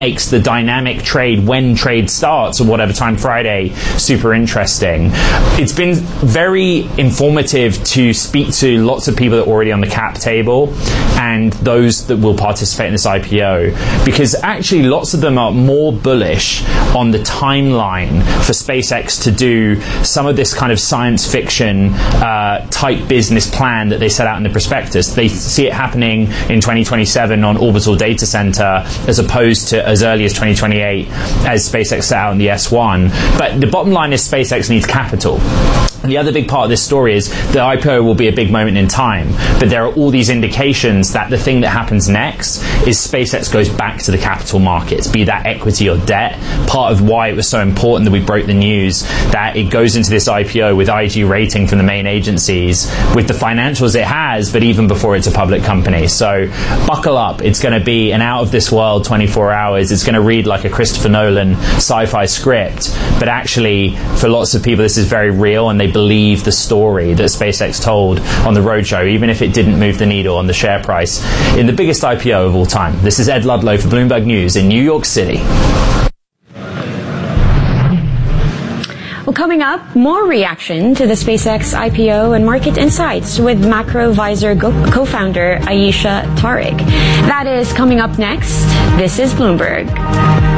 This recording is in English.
makes the dynamic trade when trade starts or whatever time Friday super interesting. It's been very informative to speak to lots of people that are already on the cap table and those that will participate in this IPO, because actually lots of them are more bullish on the timeline for SpaceX to do some of this kind of science fiction type business plan that they set out in the prospectus. They see it happening in 2027 on orbital data center as opposed to as early as 2028 as SpaceX set out in the S1. But the bottom line is SpaceX needs capital. And the other big part of this story is the IPO will be a big moment in time, but there are all these indications that the thing that happens next is SpaceX goes back to the capital markets, be that equity or debt. Part of why it was so important that we broke the news that it goes into this IPO with IG rating from the main agencies, with the financials it has, but even before it's a public company. So buckle up. It's going to be an out of this world 24 hours. It's going to read like a Christopher Nolan sci-fi script, but actually for lots of people this is very real, and they believe the story that SpaceX told on the roadshow, even if it didn't move the needle on the share price in the biggest IPO of all time. This is Ed Ludlow for Bloomberg News in New York City. Well, coming up, more reaction to the SpaceX IPO and market insights with Macrovisor co-founder Ayesha Tariq. That is coming up next. This is Bloomberg.